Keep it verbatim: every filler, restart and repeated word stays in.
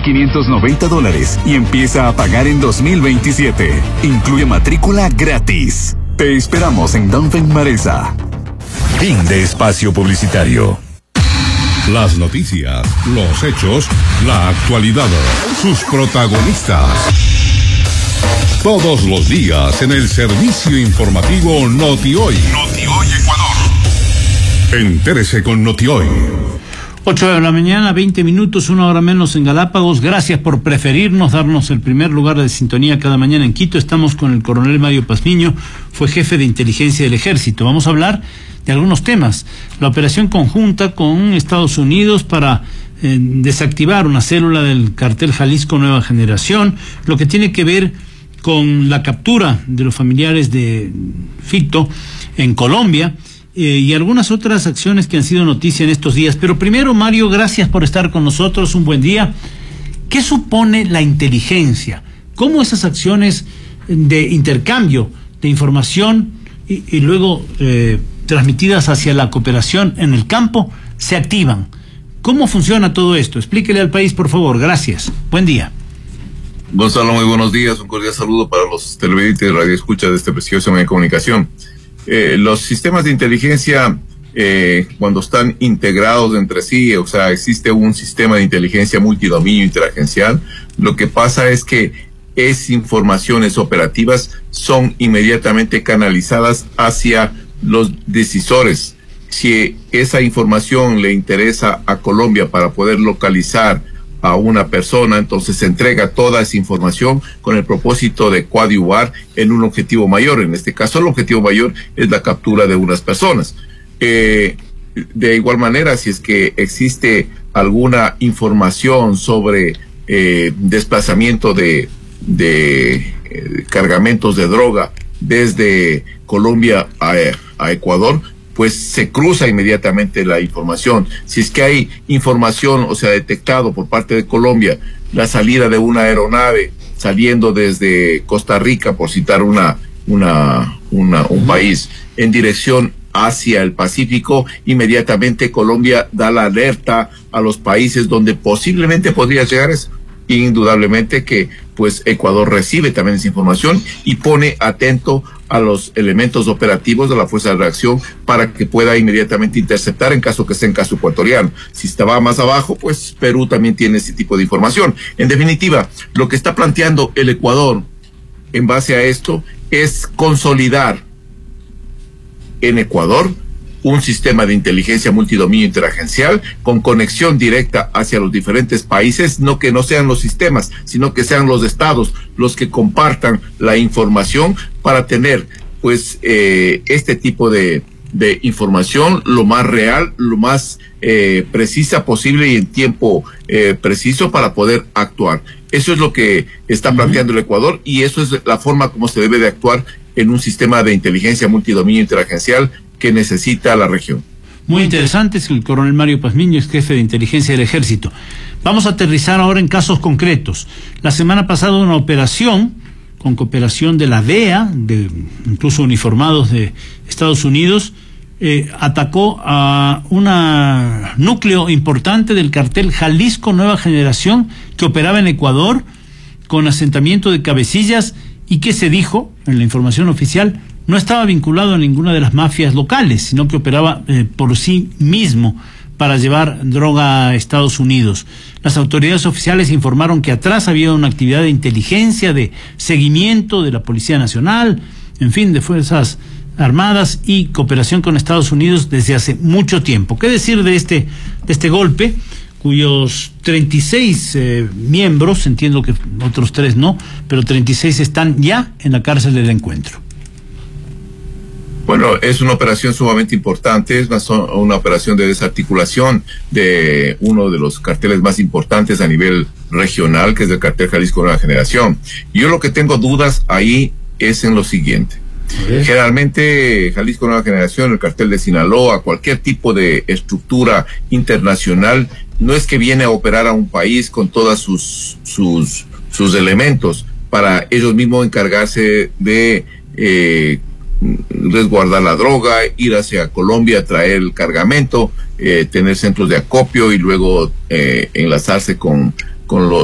quinientos noventa dólares y empieza a pagar en dos mil veintisiete. Incluye matrícula gratis. Te esperamos en Donfen Maresa. Fin de espacio publicitario. Las noticias, los hechos, la actualidad, sus protagonistas. Todos los días en el servicio informativo Notioy. Notioy Ecuador. Entérese con Notioy. ocho de la mañana, veinte minutos, una hora menos en Galápagos. Gracias por preferirnos, darnos el primer lugar de sintonía cada mañana en Quito. Estamos con el coronel Mario Pazmiño, fue jefe de inteligencia del ejército. Vamos a hablar de algunos temas. La operación conjunta con Estados Unidos para eh, desactivar una célula del cartel Jalisco Nueva Generación, lo que tiene que ver con la captura de los familiares de Fito en Colombia, Eh, y algunas otras acciones que han sido noticia en estos días. Pero primero, Mario, gracias por estar con nosotros, un buen día. ¿Qué supone la inteligencia? ¿Cómo esas acciones de intercambio de información y, y luego eh, transmitidas hacia la cooperación en el campo se activan? ¿Cómo funciona todo esto? Explíquele al país, por favor. Gracias. Buen día. Gonzalo, muy buenos días. Un cordial saludo para los televidentes y radioescuchas de este precioso medio de comunicación. Eh, los sistemas de inteligencia, eh, cuando están integrados entre sí, o sea, existe un sistema de inteligencia multidominio interagencial, lo que pasa es que esas informaciones operativas son inmediatamente canalizadas hacia los decisores. Si esa información le interesa a Colombia para poder localizar a una persona, entonces se entrega toda esa información con el propósito de coadyuvar en un objetivo mayor. En este caso, el objetivo mayor es la captura de unas personas. Eh, de igual manera, si es que existe alguna información sobre eh, desplazamiento de, de eh, cargamentos de droga desde Colombia a, a Ecuador, pues se cruza inmediatamente la información. Si es que hay información, o sea, detectado por parte de Colombia la salida de una aeronave saliendo desde Costa Rica, por citar una, una, una, un país, en dirección hacia el Pacífico, inmediatamente Colombia da la alerta a los países donde posiblemente podría llegar eso. Indudablemente que pues Ecuador recibe también esa información y pone atento a los elementos operativos de la fuerza de reacción para que pueda inmediatamente interceptar en caso que sea en caso ecuatoriano. Si estaba más abajo, pues Perú también tiene ese tipo de información. En definitiva, lo que está planteando el Ecuador en base a esto es consolidar en Ecuador un sistema de inteligencia multidominio interagencial con conexión directa hacia los diferentes países, no que no sean los sistemas, sino que sean los estados los que compartan la información para tener pues eh, este tipo de, de información lo más real, lo más eh, precisa posible y en tiempo eh, preciso para poder actuar. Eso es lo que está planteando el Ecuador y eso es la forma como se debe de actuar en un sistema de inteligencia multidominio interagencial que necesita la región. Muy interesante, es el coronel Mario Pazmiño, es jefe de inteligencia del ejército. Vamos a aterrizar ahora en casos concretos. La semana pasada una operación con cooperación de la D E A, de incluso uniformados de Estados Unidos, eh, atacó a un núcleo importante del cartel Jalisco Nueva Generación que operaba en Ecuador con asentamiento de Cabecillas y que se dijo en la información oficial no estaba vinculado a ninguna de las mafias locales, sino que operaba eh, por sí mismo para llevar droga a Estados Unidos. Las autoridades oficiales informaron que atrás había una actividad de inteligencia, de seguimiento de la Policía Nacional, en fin, de Fuerzas Armadas y cooperación con Estados Unidos desde hace mucho tiempo. ¿Qué decir de este, de este golpe, cuyos treinta y seis eh, miembros, entiendo que otros tres no, pero treinta y seis están ya en la cárcel del Encuentro? Bueno, es una operación sumamente importante, es una, una operación de desarticulación de uno de los carteles más importantes a nivel regional, que es el cartel Jalisco Nueva Generación. Yo lo que tengo dudas ahí es en lo siguiente. Generalmente Jalisco Nueva Generación, el cartel de Sinaloa, cualquier tipo de estructura internacional, no es que viene a operar a un país con todas sus, sus, sus elementos para ellos mismos encargarse de eh, resguardar la droga, ir hacia Colombia, traer el cargamento, eh, tener centros de acopio y luego eh, enlazarse con, con los